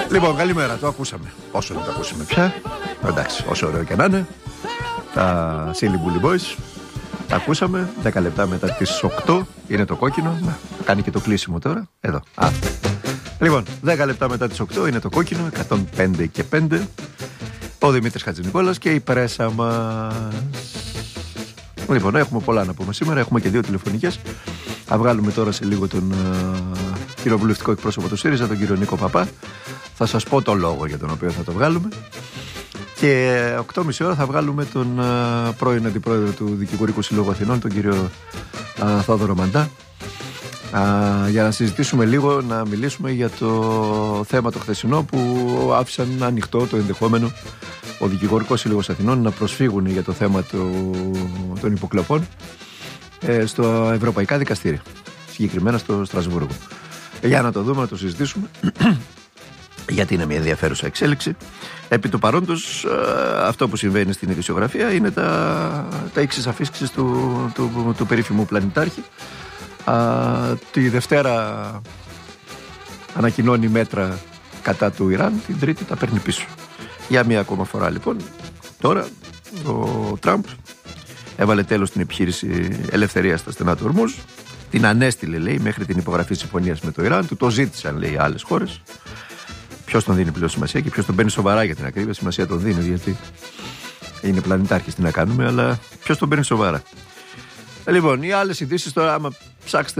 Λοιπόν, καλημέρα, το ακούσαμε. Όσο δεν το ακούσαμε πια. Εντάξει, όσο ωραίο και να είναι. Τα Silly Bully Boys. Τα ακούσαμε 10 λεπτά μετά τις 8. Είναι το κόκκινο. Να, κάνει και το κλείσιμο τώρα. Εδώ. Λοιπόν, 10 λεπτά μετά τις 8 είναι το κόκκινο. 105 και 5. Ο Δημήτρης Χατζηνικόλας και η πρέσα μας. Λοιπόν, έχουμε πολλά να πούμε σήμερα. Έχουμε και 2 τηλεφωνικές. Θα βγάλουμε τώρα σε λίγο τον κοινοβουλευτικό εκπρόσωπο του ΣΥΡΙΖΑ, τον κύριο Νίκο Παπά. Θα σας πω το λόγο για τον οποίο θα το βγάλουμε. Και 8.30 ώρα θα βγάλουμε τον πρώην αντιπρόεδρο του Δικηγορικού Συλλόγου Αθηνών, τον κύριο Θόδωρο Μαντά, για να συζητήσουμε λίγο, να μιλήσουμε για το θέμα το χθεσινό που άφησαν ανοιχτό το ενδεχόμενο ο Δικηγορικός Σύλλογος Αθηνών να προσφύγουν για το θέμα των υποκλοπών στο Ευρωπαϊκά Δικαστήρια, συγκεκριμένα στο Στρασβούργο. Για να το δούμε, να το συζητήσουμε, γιατί είναι μια ενδιαφέρουσα εξέλιξη. Επί του παρόντος, αυτό που συμβαίνει στην ειδησιογραφία είναι τα ίξις αφίξεις του περίφημου πλανητάρχη. Τη Δευτέρα ανακοινώνει μέτρα κατά του Ιράν, την Τρίτη τα παίρνει πίσω. Για μία ακόμα φορά λοιπόν, τώρα ο Τραμπ έβαλε τέλος στην επιχείρηση ελευθερίας στα στενά του Ορμούζ. Την ανέστειλε, λέει, μέχρι την υπογραφή συμφωνίας με το Ιράν. Του το ζήτησαν, λέει, άλλες χώρες. Ποιος τον δίνει πλέον σημασία και ποιος τον παίρνει σοβαρά, για την ακρίβεια? Σημασία τον δίνει, γιατί είναι πλανητάρχης, τι να κάνουμε, αλλά ποιος τον παίρνει σοβαρά? Λοιπόν, οι άλλες ειδήσεις τώρα, άμα ψάξετε.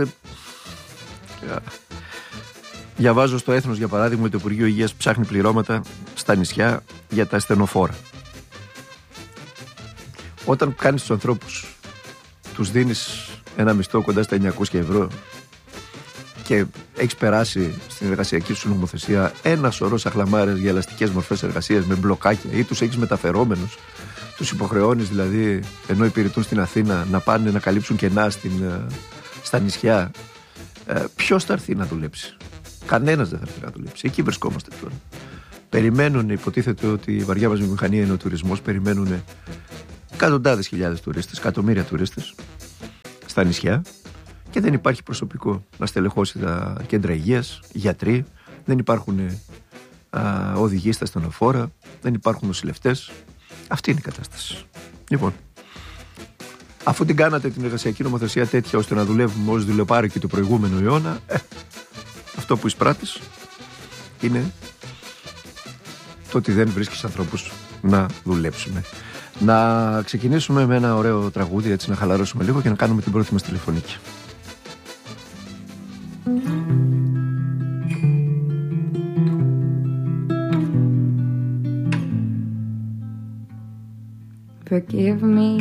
Διαβάζω στο Έθνος, για παράδειγμα, ότι το Υπουργείο Υγείας ψάχνει πληρώματα στα νησιά για τα ασθενοφόρα. Όταν κάνεις τους ανθρώπους, τους δίνεις ένα μισθό κοντά στα 900 ευρώ και έχεις περάσει στην εργασιακή σου νομοθεσία ένα σωρό σαχλαμάρες για ελαστικές μορφές εργασίας με μπλοκάκια, ή τους έχεις μεταφερόμενους, τους υποχρεώνεις δηλαδή, ενώ υπηρετούν στην Αθήνα, να πάνε να καλύψουν κενά στα νησιά, ποιος θα έρθει να δουλέψει? Κανένας δεν θα έρθει να δουλέψει. Εκεί βρισκόμαστε τώρα. Περιμένουν, υποτίθεται ότι η βαριά μας βιομηχανία είναι ο τουρισμός, περιμένουν εκατοντάδες χιλιάδες τουρίστες, εκατομμύρια τουρίστες στα νησιά, και δεν υπάρχει προσωπικό να στελεχώσει τα κέντρα υγείας, γιατροί, δεν υπάρχουν οδηγοί στα ασθενοφόρα, δεν υπάρχουν νοσηλευτές. Αυτή είναι η κατάσταση. Λοιπόν, αφού την κάνατε την εργασιακή νομοθεσία τέτοια ώστε να δουλεύουμε ως δουλεπάρικοι του προηγούμενου αιώνα, αυτό που εισπράττεις είναι το ότι δεν βρίσκεις ανθρώπους να δουλέψουμε. Να ξεκινήσουμε με ένα ωραίο τραγούδι, έτσι να χαλαρώσουμε λίγο και να κάνουμε την πρώτη μας τηλεφωνική. Forgive me.